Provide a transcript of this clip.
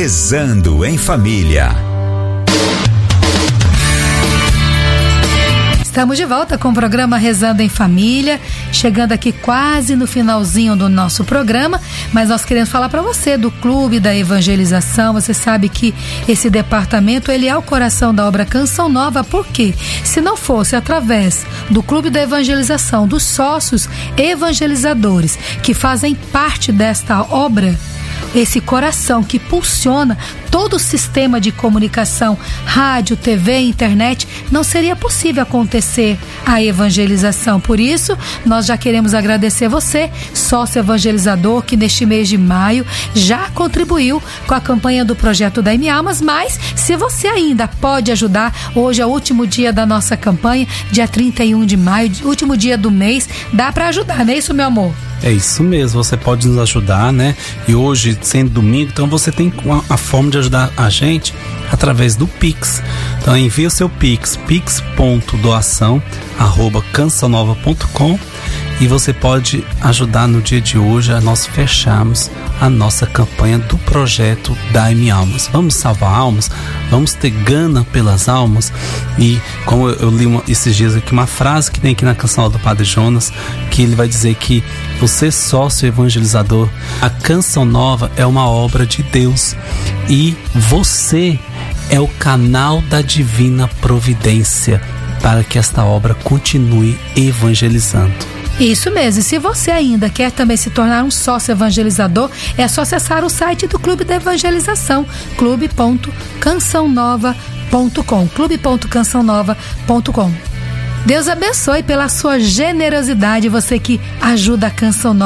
Rezando em Família. Estamos de volta com o programa Rezando em Família, chegando aqui quase no finalzinho do nosso programa, mas nós queremos falar para você do Clube da Evangelização. Você sabe que esse departamento, ele é o coração da obra Canção Nova, porque se não fosse através do Clube da Evangelização, dos sócios evangelizadores que fazem parte desta obra, esse coração que pulsiona todo o sistema de comunicação, rádio, TV, internet, não seria possível acontecer a evangelização. Por isso, nós já queremos agradecer você, sócio evangelizador, que neste mês de maio já contribuiu com a campanha do projeto da M-Almas, mas se você ainda pode ajudar, hoje é o último dia da nossa campanha, dia 31 de maio, último dia do mês, dá para ajudar, não é isso, meu amor? É isso mesmo, você pode nos ajudar, né? E hoje, sendo domingo, então você tem a forma de ajudar a gente através do Pix. Então envie o seu Pix, pix.doação@cançãonova.com, e você pode ajudar no dia de hoje a nós fecharmos a nossa campanha do projeto da M-Almas. Vamos salvar almas, vamos ter gana pelas almas. E como eu li esses dias aqui uma frase que tem aqui na canção do Padre Jonas, que ele vai dizer que você, sócio evangelizador, a Canção Nova é uma obra de Deus e você é o canal da divina providência para que esta obra continue evangelizando. Isso mesmo, e se você ainda quer também se tornar um sócio evangelizador, é só acessar o site do Clube da Evangelização, clube.cançãonova.com, clube.cançãonova.com. Deus abençoe pela sua generosidade, você que ajuda a Canção Nova.